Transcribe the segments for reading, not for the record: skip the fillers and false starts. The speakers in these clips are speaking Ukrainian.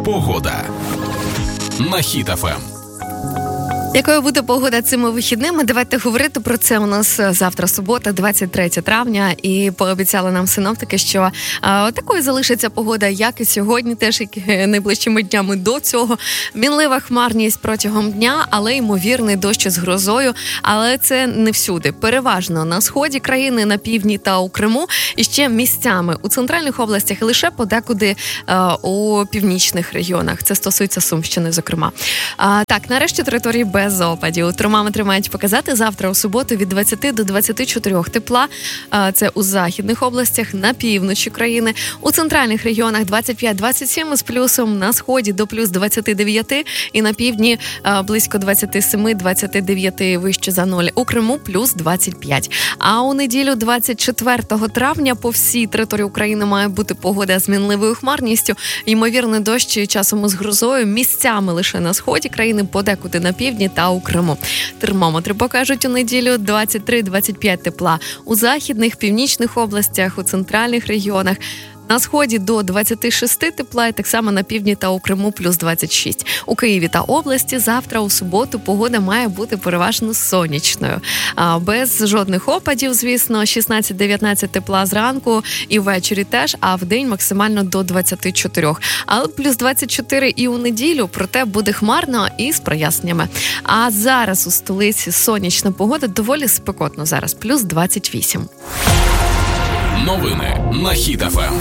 Погода на Хіт ФМ. Якою буде погода цими вихідними? Давайте говорити про це. У нас завтра субота, 23 травня, і пообіцяли нам синоптики, що такою залишиться погода, як і сьогодні, теж як найближчими днями до цього. Мінлива хмарність протягом дня, але ймовірний дощ з грозою. Але це не всюди. Переважно на сході країни, на півдні та у Криму, і ще місцями у центральних областях, і лише подекуди у північних регіонах. Це стосується Сумщини, зокрема. Так, нарешті території без опадів. Термометри мають показати завтра у суботу від 20 до 24 тепла. Це у західних областях, на півночі країни. У центральних регіонах 25-27 з плюсом, на сході до плюс 29 і на півдні близько 27-29 вище за 0. У Криму плюс 25. А у неділю 24 травня по всій території України має бути погода з мінливою хмарністю. Ймовірний дощ часом із грозою, місцями лише на сході країни, подекуди на півдні та у Криму. Термометри покажуть у неділю 23-25 тепла. У західних, північних областях, у центральних регіонах. На сході до 26 тепла, і так само на півдні та у Криму плюс 26. У Києві та області завтра у суботу погода має бути переважно сонячною. Без жодних опадів, звісно, 16-19 тепла зранку і ввечері теж, а в день максимально до 24. Але плюс 24 і у неділю, проте буде хмарно і з проясненнями. А зараз у столиці сонячна погода, доволі спекотно зараз, плюс 28. Новини на Хіт ФМ.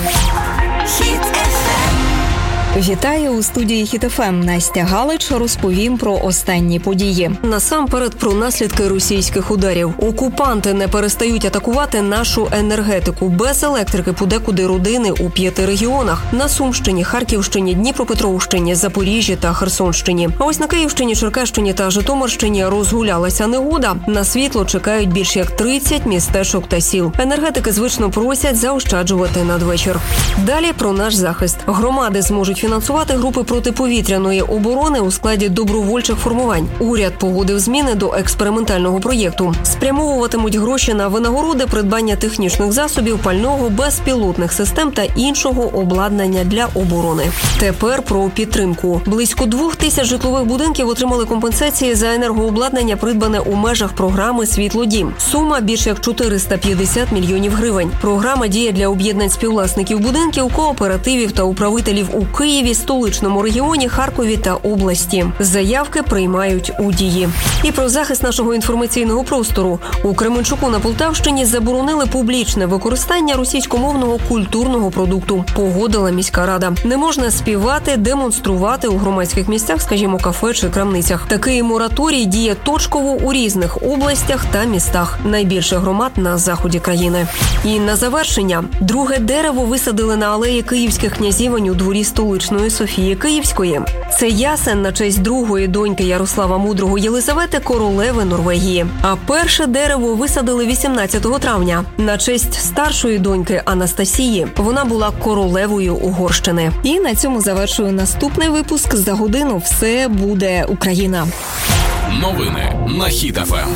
Вітаю у студії Хіт ФМ. Настя Галич, розповім про останні події. Насамперед про наслідки російських ударів. Окупанти не перестають атакувати нашу енергетику. Без електрики подекуди родини у 5 регіонах. На Сумщині, Харківщині, Дніпропетровщині, Запоріжжі та Херсонщині. А ось на Київщині, Черкащині та Житомирщині розгулялася негода. На світло чекають більш як 30 містечок та сіл. Енергетики звично просять заощаджувати надвечір. Далі про наш захист. Громади зможуть фінансувати групи протиповітряної оборони у складі добровольчих формувань. Уряд погодив зміни до експериментального проєкту. Спрямовуватимуть гроші на винагороди, придбання технічних засобів, пального, безпілотних систем та іншого обладнання для оборони. Тепер про підтримку. Близько 2000 житлових будинків отримали компенсації за енергообладнання, придбане у межах програми «Світлодім». Сума більш як 450 мільйонів гривень. Програма діє для об'єднань співвласників будинків, кооперативів та управителів у Києві, столичному регіоні, Харкові та області. Заявки приймають у дії. І про захист нашого інформаційного простору. У Кременчуку на Полтавщині заборонили публічне використання російськомовного культурного продукту. Погодила міська рада. Не можна співати, демонструвати у громадських місцях, скажімо, кафе чи крамницях. Такий мораторій діє точково у різних областях та містах. Найбільше громад на заході країни. І на завершення. Друге дерево висадили на алеї київських князівань у дворі столичної Софії Київської. Це ясен на честь другої доньки Ярослава Мудрого Єлизавети, королеви Норвегії. А перше дерево висадили 18 травня на честь старшої доньки Анастасії. Вона була королевою Угорщини. І на цьому завершую наступний випуск. За годину все буде Україна. Новини на Хіт ФМ.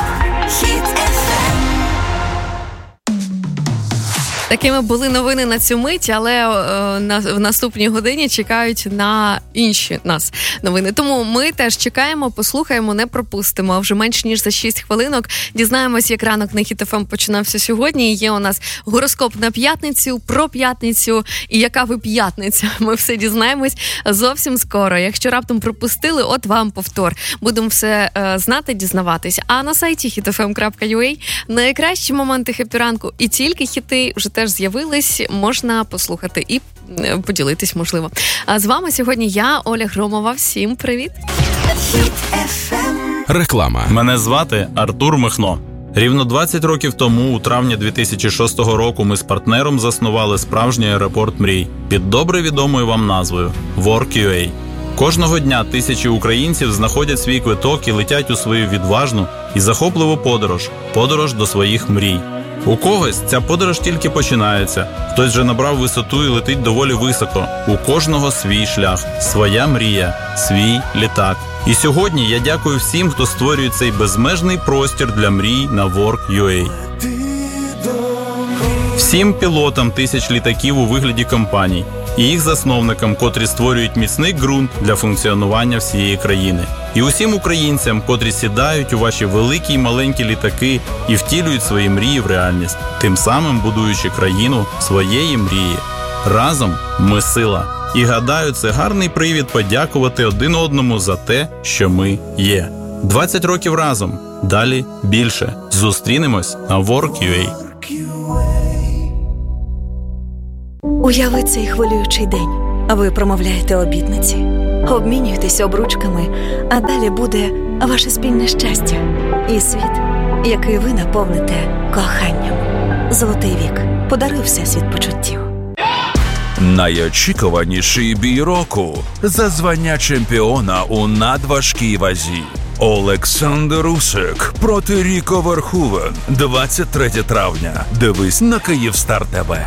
Такими були новини на цю мить, але в наступній годині чекають на інші нас новини. Тому ми теж чекаємо, послухаємо, не пропустимо. А вже менш ніж за 6 хвилинок дізнаємось, як ранок на Хіт ФМ починався сьогодні. Є у нас гороскоп на п'ятницю, про п'ятницю і яка ви п'ятниця. Ми все дізнаємось зовсім скоро. Якщо раптом пропустили, от вам повтор. Будемо все знати, дізнаватись. А на сайті hitfm.ua найкращі моменти хеппі-ранку і тільки хіти вже теж з'явились, можна послухати і поділитись, можливо. А з вами сьогодні я, Оля Громова. Всім привіт! Реклама. Мене звати Артур Михно. Рівно 20 років тому, у травні 2006 року, ми з партнером заснували справжній аеропорт мрій під добре відомою вам назвою Work.ua. Кожного дня тисячі українців знаходять свій квиток і летять у свою відважну і захопливу подорож до своїх мрій. У когось ця подорож тільки починається, хтось вже набрав висоту і летить доволі високо. У кожного свій шлях, своя мрія, свій літак. І сьогодні я дякую всім, хто створює цей безмежний простір для мрій на Work.ua. Всім пілотам тисяч літаків у вигляді компаній, і їх засновникам, котрі створюють міцний ґрунт для функціонування всієї країни. І усім українцям, котрі сідають у ваші великі й маленькі літаки і втілюють свої мрії в реальність, тим самим будуючи країну своєї мрії. Разом ми сила. І гадаю, це гарний привід подякувати один одному за те, що ми є. 20 років разом. Далі більше. Зустрінемось на Work.ua. Уяви цей хвилюючий день. Ви промовляєте обітниці, обмінюєтесь обручками, а далі буде ваше спільне щастя і світ, який ви наповните коханням. Золотий вік подарує всесвіт почуттів. Найочікуваніший бій року за звання чемпіона у надважкій вазі. Олександр Усик проти Ріко Верховен. 23 травня. Дивись на Київстар ТВ.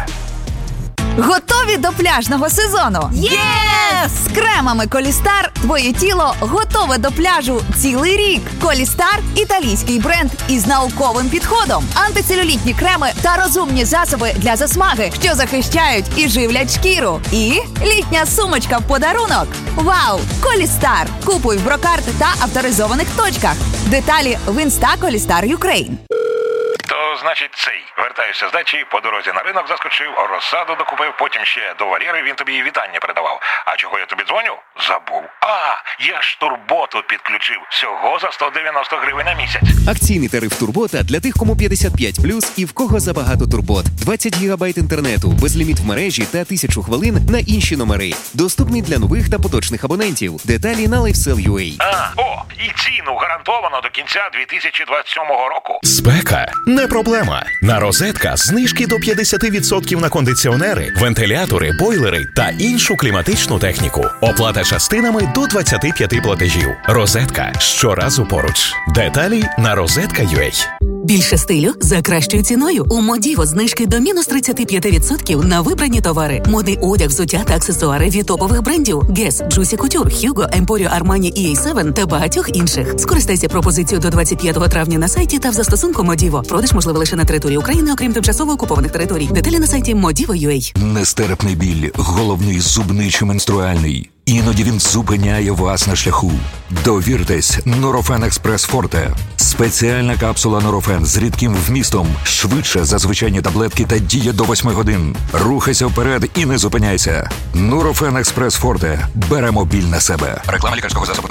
Готові до пляжного сезону? Єс! З кремами Колістар твоє тіло готове до пляжу цілий рік. Колістар – італійський бренд із науковим підходом. Антицелюлітні креми та розумні засоби для засмаги, що захищають і живлять шкіру. І літня сумочка в подарунок. Вау! Колістар! Купуй в Брокарт та авторизованих точках. Деталі в Інста Колістар Юкрейн. То, значить, вертаюся з дачі, по дорозі на ринок заскочив, розсаду докупив, потім ще до Валєри, він тобі вітання передавав. А чого я тобі дзвоню? Забув. Я ж Турботу підключив. Всього за 190 гривень на місяць. Акційний тариф Турбота для тих, кому 55+, і в кого забагато турбот. 20 гігабайт інтернету, безліміт в мережі та 1000 хвилин на інші номери. Доступний для нових та поточних абонентів. Деталі на LifeSell.ua. І ціну гарантовано до кінця 2027 року. Спека – не проблема. На Розетка знижки до 50% на кондиціонери, вентилятори, бойлери та іншу кліматичну техніку. Оплата частинами до 25 платежів. Розетка – щоразу поруч. Деталі на rozetka.ua. Більше стилю за кращою ціною. У Модіво знижки до мінус 35% на вибрані товари. Модний одяг, взуття та аксесуари від топових брендів Guess, Juicy Couture, Hugo, Emporio Armani, EA7 та багатьох інших. Скористайся пропозицією до 25 травня на сайті та в застосунку Модіво. Продаж можливо лише на території України, окрім тимчасово окупованих територій. Деталі на сайті Modivo.ua. Нестерпний біль, головний, зубний чи менструальний. Іноді він зупиняє вас на шляху. Довіртесь Nurofen Express Forte. Спеціальна капсула Nurofen з рідким вмістом. Швидше за звичайні таблетки та діє до 8 годин. Рухайся вперед і не зупиняйся. Nurofen Express Forte. Беремо біль на себе. Реклама лікарського засобу.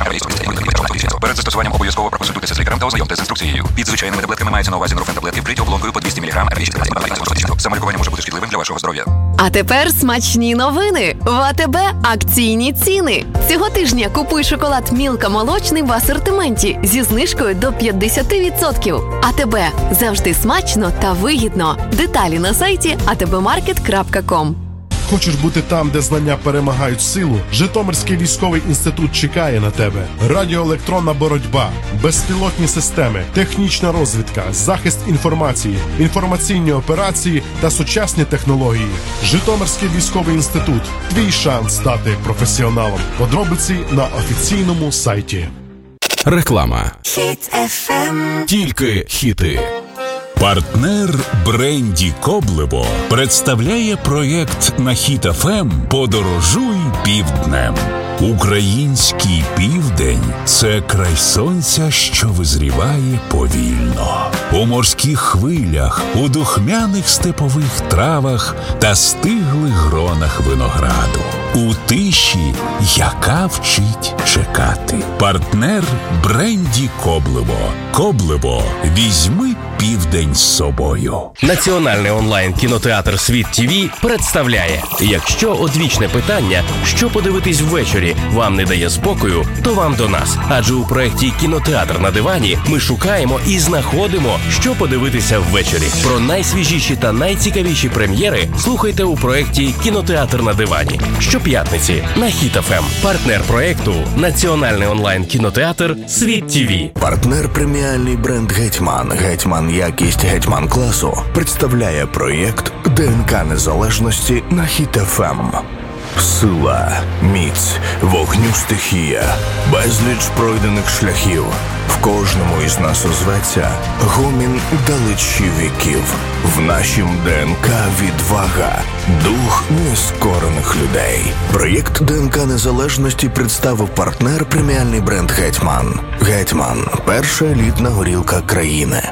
Перед застосуванням обов'язково проконсультуйтеся з лікарем та ознайомтесь з інструкцією. Під звичайними таблетками мається на увазі Nurofen таблетки вкриті оболонкою по 200 мг. Самолікування може бути шкідливим для вашого здоров'я. А тепер смачні новини. В АТБ акційні ціни. Цього тижня купуй шоколад Мілка молочний в асортименті зі знижкою до 50%. АТБ. Завжди смачно та вигідно. Деталі на сайті atbmarket.com. Хочеш бути там, де знання перемагають силу? Житомирський військовий інститут чекає на тебе. Радіоелектронна боротьба, безпілотні системи, технічна розвідка, захист інформації, інформаційні операції та сучасні технології. Житомирський військовий інститут. Твій шанс стати професіоналом. Подробиці на офіційному сайті. Реклама. Хіт FM. Тільки хіти. Партнер бренді Коблево представляє проєкт на Хіт FM «Подорожуй півднем». Український південь – це край сонця, що визріває повільно. У морських хвилях, у духмяних степових травах та стиглих гронах винограду. У тиші, яка вчить чекати. Партнер бренді Коблево. Коблево. Візьми південь з собою. Національний онлайн-кінотеатр «Світ ТВ» представляє: якщо одвічне питання, що подивитись ввечері, вам не дає спокою, то вам до нас. Адже у проєкті «Кінотеатр на дивані» ми шукаємо і знаходимо, що подивитися ввечері. Про найсвіжіші та найцікавіші прем'єри слухайте у проєкті «Кінотеатр на дивані». Щоп'ятниці на Хіт FM. Партнер проєкту – Національний онлайн-кінотеатр «Світ ТВ». Партнер преміальний бренд «Гетьман». «Гетьман» якість «Гетьман» класу представляє проєкт ДНК Незалежності на Хіт FM. Сила, міць, вогню стихія, безліч пройдених шляхів, В кожному із нас озветься гомін далечі віків. В нашім ДНК відвага, дух нескорених людей. Проєкт ДНК Незалежності представив партнер преміальний бренд «Гетьман». «Гетьман» – перша елітна горілка країни.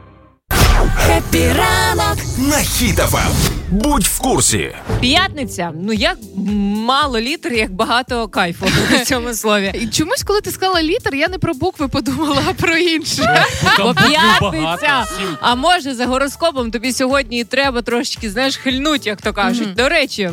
Хеппі ранок На Хіт FM. Будь в курсі. П'ятниця. Як мало літр, як багато кайфу в цьому слові. І чомусь, коли ти сказала літр, я не про букви подумала, а про інше. Бо п'ятниця. А може, за гороскопом тобі сьогодні і треба трошечки, хильнуть, як то кажуть. До речі,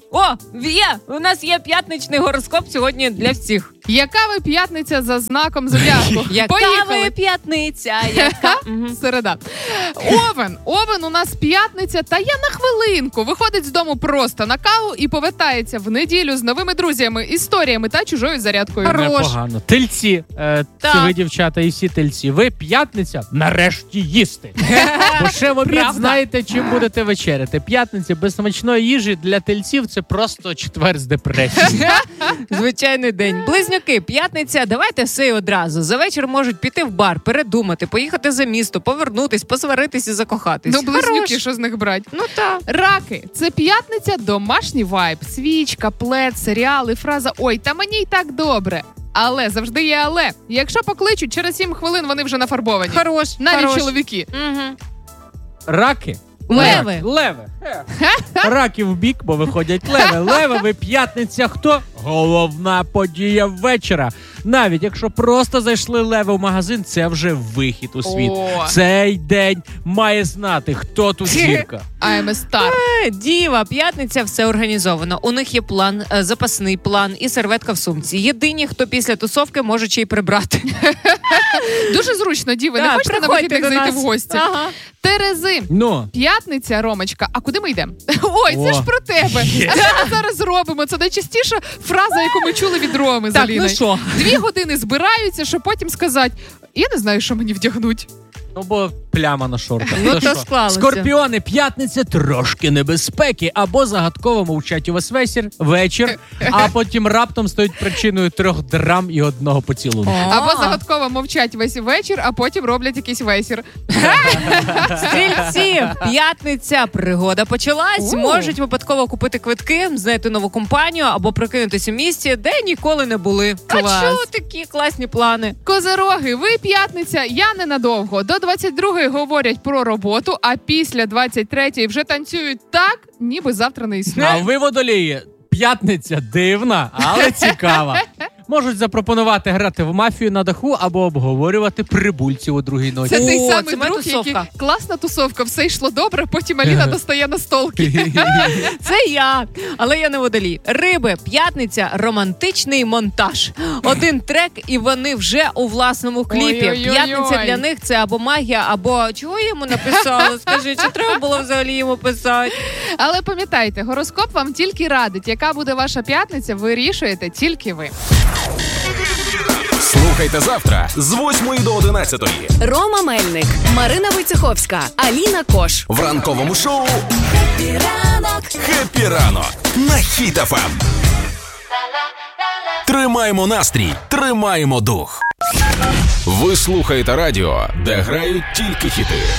у нас є п'ятничний гороскоп сьогодні для всіх. Яка ви п'ятниця за знаком зодіаку? Яка ви п'ятниця? Середа. Овен у нас п'ятниця, та я на хвилинку. Виходить з дому просто на каву і повертається в неділю з новими друзями, історіями та чужою зарядкою. Непогано. Тельці. Це ви, дівчата, і всі тельці. Ви п'ятниця, нарешті їсти. Бо ще в обід знаєте, чим будете вечеряти. П'ятниця без смачної їжі для тельців – це просто четвер з депресії. Звичайний день. Близнюки, п'ятниця, давайте все і одразу. За вечір можуть піти в бар, передумати, поїхати за місто, повернутись, посваритись і закохатись. Близнюки, що з них брать? Раки, це п'ятниця, домашній вайб, свічка, плед, серіали, фраза «Ой, та мені й так добре». Але, завжди є але. Якщо покличуть, через 7 хвилин вони вже нафарбовані. Навіть чоловіки. Раки. Леви. Раки в бік, бо виходять леви. Леви, ви п'ятниця хто? Головна подія вечора. Навіть якщо просто зайшли леви в магазин, це вже вихід у світ. Цей день має знати, хто тут зірка. I'm a star. Діва, п'ятниця, все організовано. У них є план, запасний план і серветка в сумці. Єдині, хто після тусовки може ще й прибрати. Дуже зручно, діви. Не хочете на вихідних зайти в гості? Терези. П'ятниця, Ромочка. А куди ми йдемо? Ой, це ж про тебе. А що ми зараз робимо? Це найчастіша фраза, яку ми чули від Роми з Аліною. 2 години збираються, щоб потім сказати, я не знаю, що мені вдягнуть. Бо пляма на шортах. То склалося. Скорпіони, п'ятниця, трошки небезпеки. Або загадково мовчать увесь вечір, а потім раптом стають причиною 3 драм і 1 поцілунку. Або загадково мовчать весь вечір, а потім роблять якийсь вечір. Стрільці, п'ятниця, пригода почалась. Можуть випадково купити квитки, знайти нову компанію або прокинутися в місті, де ніколи не були. А чого такі класні плани? Козироги, ви п'ятниця, я ненадовго. До 22-ї говорять про роботу, а після 23-ї вже танцюють так, ніби завтра не існує. А ви, водолії, п'ятниця дивна, але цікава. Можуть запропонувати грати в мафію на даху або обговорювати прибульців у другій ночі. Це той самий друг, який класна тусовка, все йшло добре, потім Аліна достає настолки. Це я, але я не водолій. Риби, п'ятниця, романтичний монтаж. 1 трек, і вони вже у власному кліпі. П'ятниця для них – це або магія, або чого йому написали? Скажи, чи треба було взагалі йому писати? Але пам'ятайте, гороскоп вам тільки радить. Яка буде ваша п'ятниця, вирішуєте тільки ви. Слухайте завтра з 8 до 11. Рома Мельник, Марина Войцеховська, Аліна Кош. В ранковому шоу Хеппі ранок. «Хеппі ранок» на Хіт FM. Тримаємо настрій, тримаємо дух. Ви слухаєте радіо, де грають тільки хіти.